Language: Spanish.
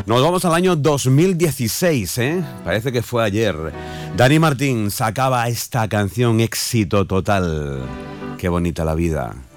Nos vamos al año 2016, ¿eh? Parece que fue ayer. Dani Martín sacaba esta canción éxito total. Qué bonita la vida.